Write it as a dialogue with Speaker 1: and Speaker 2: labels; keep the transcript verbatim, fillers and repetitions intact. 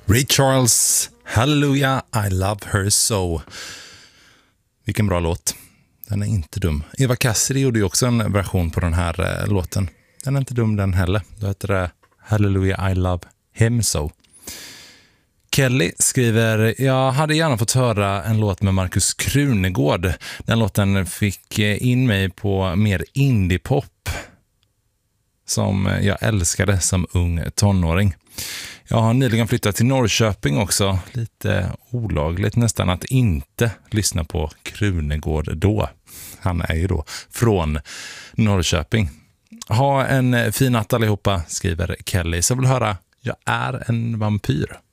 Speaker 1: Ray Charles, Hallelujah, I love her so. Vilken bra låt. Den är inte dum. Eva Cassidy gjorde ju också en version på den här eh, låten. Den är inte dum den heller. Då heter det Hallelujah, I love him so. Kelly skriver, jag hade gärna fått höra en låt med Markus Krunegård. Den låten fick in mig på mer indiepop som jag älskade som ung tonåring. Jag har nyligen flyttat till Norrköping också. Lite olagligt nästan att inte lyssna på Krunegård då. Han är ju då från Norrköping. Ha en fin natt allihopa, skriver Kelly. Så vill höra, jag är en vampyr.